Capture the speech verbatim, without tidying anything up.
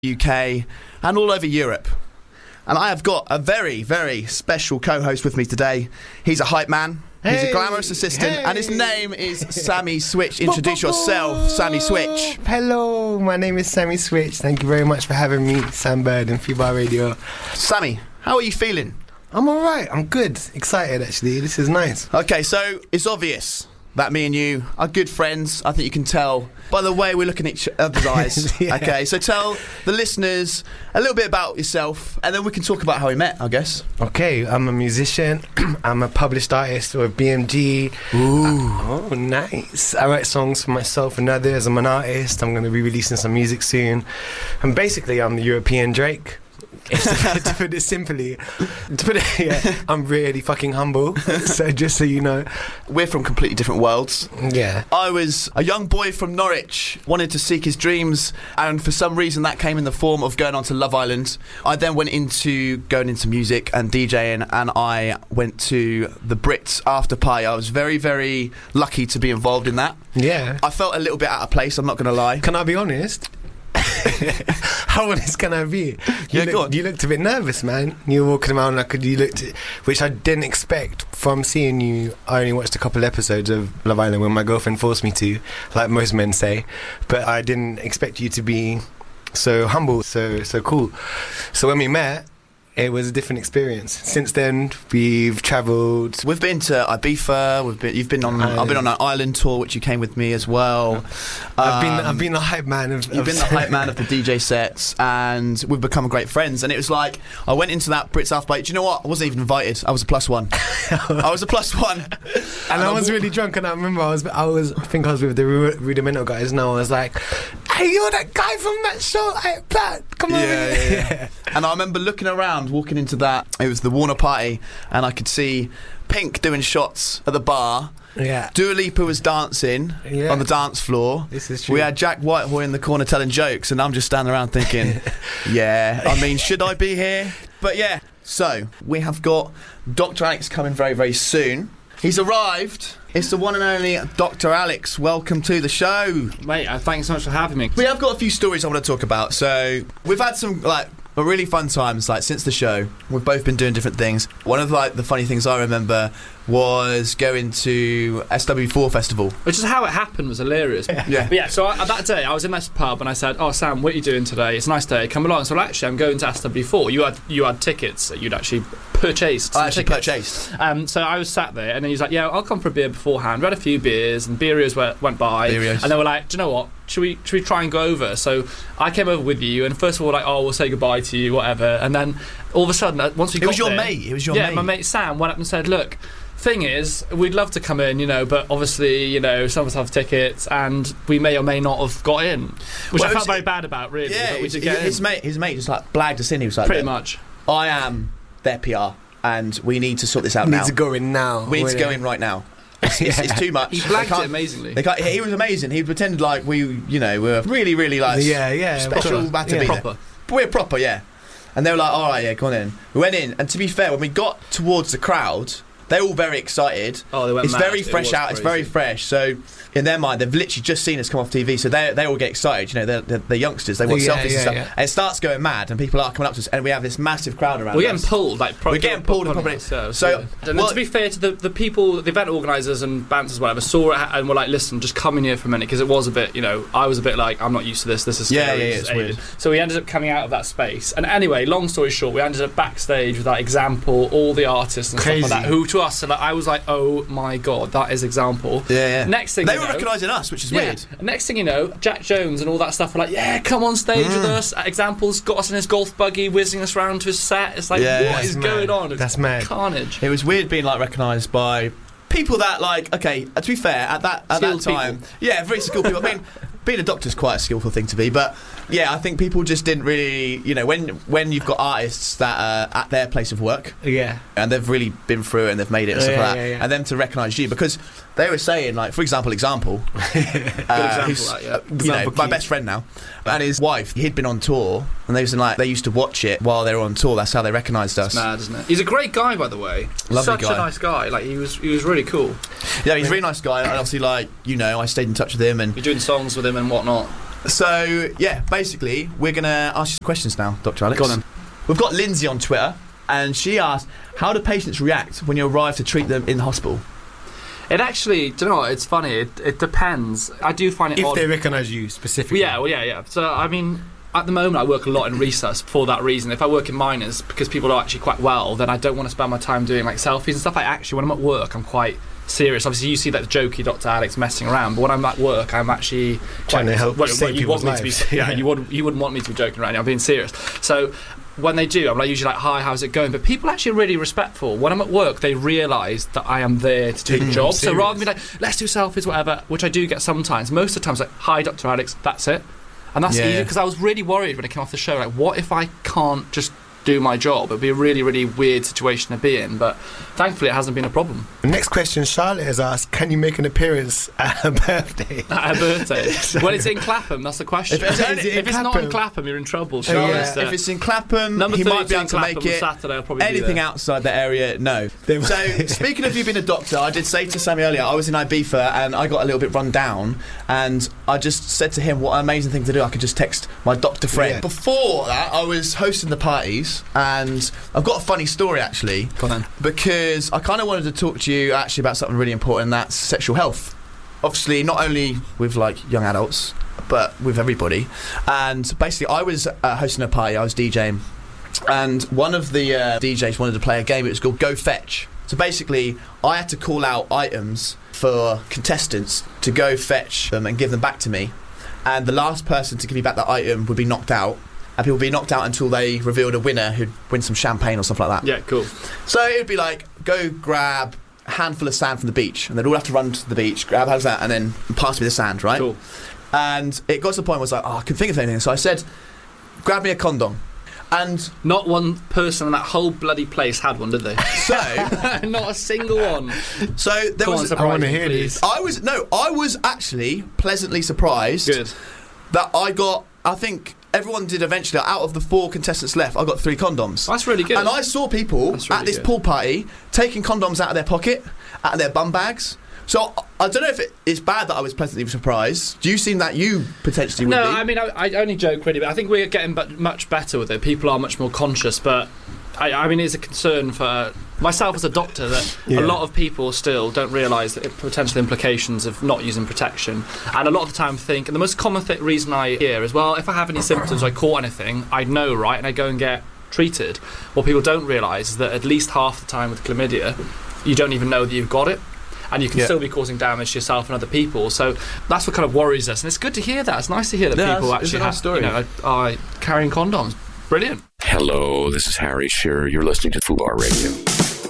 U K and all over Europe. And I have got a very, very special co-host with me today. He's a hype man. He's Hey, a glamorous assistant, hey. and his name is Sammy Switch. Introduce yourself, Sammy Switch. Hello, my name is Sammy Switch. Thank you very much for having me, Sam Bird and Fubar Radio. Sammy, how are you feeling? I'm alright, I'm good. Excited, actually. This is nice. Okay, so it's obvious that me and you are good friends. I think you can tell by the way we're looking at each other's eyes. Yeah. Okay, so tell the listeners a little bit about yourself, and then we can talk about how we met, I guess. Okay, I'm a musician. I'm a published artist with B M G. Ooh. Oh, nice. I write songs for myself and others. I'm an artist. I'm going to be releasing some music soon. And basically, I'm the European Drake. To put it simply, to put it, yeah, I'm really fucking humble. So just so you know, We're from completely different worlds. yeah. I was a young boy from Norwich, wanted to seek his dreams, and for some reason that came in the form of going on to Love Island. I then went into going into music and DJing, and I went to the Brits after party. I was very, very lucky to be involved in that. Yeah. I felt a little bit out of place, I'm not going to lie. Can I be honest? How honest can I be? You Yeah, looked, go on. You looked a bit nervous, man. You were walking around like you looked, which I didn't expect from seeing you. I only watched a couple episodes of Love Island when my girlfriend forced me to, like most men say. But I didn't expect you to be so humble, so so cool. So when we met, it was a different experience. Since then, we've travelled. We've been to Ibiza. We've been. You've been on. I've been on an island tour, which you came with me as well. I've been Um, I've been the hype man of. You've of been the hype man of the D J sets, and we've become great friends. And it was like, I went into that Brits after party. Do you know what? I wasn't even invited. I was a plus one. I was a plus one. And, and I was wa- really drunk, and I remember I was, I was, I think I was with the Ru- Rudimental guys, and I was like, "Hey, you're that guy from that show, hey, Pat, come on!" Yeah, yeah, yeah. And I remember looking around, walking into that. It was the Warner party, and I could see Pink doing shots at the bar. yeah. Dua Lipa was dancing Yeah. on the dance floor. This is true. We had Jack Whitehall in the corner telling jokes, and I'm just standing around thinking, yeah, I mean, should I be here? But yeah, so we have got Doctor Alex coming very, very soon. He's arrived. It's the one and only Doctor Alex. Welcome to the show. Mate, uh, thanks so much for having me. We have got a few stories I want to talk about. So we've had some like really fun times like since the show. We've both been doing different things. One of like the funny things I remember was going to S W four festival. Which is how it happened, was hilarious. Yeah. But yeah, so I, that day I was in this pub and I said, "Oh Sam, what are you doing today? It's a nice day. Come along." So well, actually, I'm going to S W four. You had you had tickets that you'd actually purchased. some I actually tickets. purchased. Um, so I was sat there, and then he's like, "Yeah, I'll come for a beer beforehand." We had a few beers, and Beerios went, went by, Beerios. and then we're like, "Do you know what? Should we should we try and go over?" So I came over with you, and first of all, like, "Oh, we'll say goodbye to you, whatever." And then all of a sudden, uh, once we It got was your there, mate. It was your yeah, mate. my mate Sam went up and said, "Look, thing is, we'd love to come in, you know, but obviously, you know, some of us have tickets, and we may or may not have got in," which Well, I it felt was- very bad about, really. Yeah, but we his, did get his in. mate, his mate just like blagged us in. He was like, Pretty "Look, much. I am their P R, and we need to sort this out We now. need to go in now. we need to We're- go in right now. It's, it's, it's too much. He They blagged can't- it amazingly. They can't, he was amazing. He pretended like we, you know, were really, really like Yeah, yeah, special. proper. Had to Yeah. be there. Proper. But we're proper, yeah. And they were like, "All right, yeah, go on in." We went in, and to be fair, when we got towards the crowd, they're all very excited. Oh, they went It's mad. very It fresh was out. It's very crazy. fresh. So in their mind, they've literally just seen us come off T V, so they they all get excited. You know, they're, they're, they're youngsters. They want Yeah, selfies yeah, and stuff. yeah. And it starts going mad, and people are coming up to us, and we have this massive crowd around We're us. getting pulled, like pro- We're getting pulled and probably- So, so, and then well- to be fair to the, the people, the event organisers and bouncers, whatever, saw it and were like, "Listen, just come in here for a minute," because it was a bit, you know, I was a bit like, "I'm not used to this. This is Yeah, scary, yeah, this yeah, is it's alien." weird. So we ended up coming out of that space. And anyway, long story short, we ended up backstage with that Example, all the artists and Crazy. stuff like that. Who to us, like, I was like, "Oh my god, that is Example." Yeah, yeah. Next thing they you were know- recognising us, which is Yeah. weird. And next thing you know, Jack Jones and all that stuff were like, "Yeah, come on stage with Mm. us." Example's got us in his golf buggy, whizzing us around to his set. It's like, Yeah, what yeah. is That's going mad. on? That's mad. Carnage. It was weird being like recognised by people that like. Okay, to be fair, at that at that Skilled time, yeah, very skilled people. I mean, being a doctor's quite a skillful thing to be, but yeah, I think people just didn't really, you know, when when you've got artists that are at their place of work Yeah. and they've really been through it and they've made it and stuff Yeah, like that, yeah, yeah. and them to recognise you because they were saying, like, for example, example, uh, example, who's, that, yeah. uh, you know, Example my key. best friend now, and his wife, he'd been on tour, and they was like, they used to watch it while they were on tour. That's how they recognised us. Mad, isn't it? He's a great guy, by the way. Lovely Such guy. a nice guy. Like he was, he was really cool. Yeah, he's a really nice guy. And obviously, like, you know, I stayed in touch with him, and You're doing songs with him and whatnot. So, yeah, basically, we're going to ask you some questions now, Doctor Alex. Go on then. We've got Lindsay on Twitter, and she asked, how do patients react when you arrive to treat them in the hospital? It actually, do you know what, it's funny, it, it depends. I do find it If odd. they recognise you specifically. Yeah, well, yeah, yeah. So, I mean, at the moment I work a lot in resus for that reason. If I work in minors, because people are actually quite well, then I don't want to spend my time doing like selfies and stuff. I actually, when I'm at work, I'm quite serious. Obviously, you see that jokey Doctor Alex messing around, but when I'm at work, I'm actually Trying quite, to help well, save well, you want people's me lives. to be, yeah, Yeah. you would you wouldn't want me to be joking right now. I'm being serious. So when they do, I'm like usually like, "Hi, how's it going?" But people actually are really respectful. When I'm at work, they realise that I am there to do the Mm, job. So serious. rather than be like, "Let's do selfies," whatever, which I do get sometimes. Most of the times, like, "Hi, Doctor Alex," that's it. And that's Yeah, easy yeah. because I was really worried when I came off the show. Like, what if I can't just do my job? It'd be a really, really weird situation to be in. But thankfully, it hasn't been a problem. The next question Charlotte has asked, can you make an appearance at her birthday? At a birthday. Well, it's in Clapham. That's the question. If If, it's- is it in it's not in Clapham? Clapham, you're in trouble. Oh, yeah. Charlotte. If it's in Clapham, Number he might be thirty-two able in to Clapham make it. Saturday, I'll probably be Anything there. outside the area, no. They- So, speaking of you being a doctor, I did say to Sammy earlier, I was in Ibiza and I got a little bit run down, and I just said to him, what an amazing thing to do. I could just text my doctor friend. Yeah. Before that, I was hosting the parties, and I've got a funny story actually, Go on then. because I kind of wanted to talk to you actually about something really important, and that's sexual health. Obviously, not only with like young adults, but with everybody. And basically, I was uh, hosting a party, I was DJing, and one of the uh, D Js wanted to play a game. It was called Go Fetch. So basically, I had to call out items for contestants to go fetch them and give them back to me, and the last person to give me back that item would be knocked out, and people would be knocked out until they revealed a winner who'd win some champagne or something like that. Yeah, cool. So it would be like, go grab a handful of sand from the beach, and they'd all have to run to the beach, grab how's that, and then pass me the sand, right? Cool. And it got to the point where I was like, oh, I couldn't think of anything. So I said, grab me a condom. And Not one person in that whole bloody place had one, did they? so, Not a single one. so there Go on, was. surprise I wanna me, hear please. this. I was no, I was actually pleasantly surprised Good. that I got. I think everyone did eventually. Out of the four contestants left, I got three condoms. That's really good. And I saw people That's really at this good. pool party taking condoms out of their pocket, out of their bum bags. So I don't know if it, it's bad that I was pleasantly surprised. Do you seem that you potentially would No, be? I mean, I, I only joke really, but I think we're getting but much better with it. People are much more conscious, but I, I mean, it's a concern for myself as a doctor that Yeah. a lot of people still don't realise the potential implications of not using protection, and a lot of the time think, and the most common th- reason I hear is, well, if I have any symptoms, I caught anything, I'd know, right, and I go and get treated. What people don't realise is that at least half the time with chlamydia, you don't even know that you've got it. And you can Yeah. still be causing damage to yourself and other people. So that's what kind of worries us. And it's good to hear that. It's nice to hear that Yeah, people it's- it's a actually nice have, story. you know, are carrying condoms. Brilliant. Hello, this is Harry Shearer. You're listening to Fubar Radio.